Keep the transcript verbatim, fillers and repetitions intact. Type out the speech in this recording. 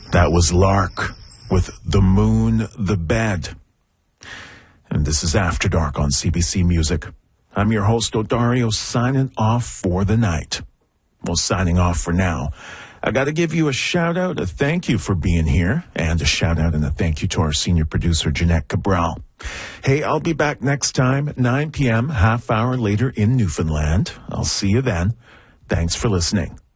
That was Lark with The Moon, the Bed. And this is After Dark on C B C Music. I'm your host, Odario, signing off for the night. Well, signing off for now. I got to give you a shout out, a thank you for being here, and a shout out and a thank you to our senior producer, Jeanette Cabral. Hey, I'll be back next time, nine p.m., half hour later in Newfoundland. I'll see you then. Thanks for listening.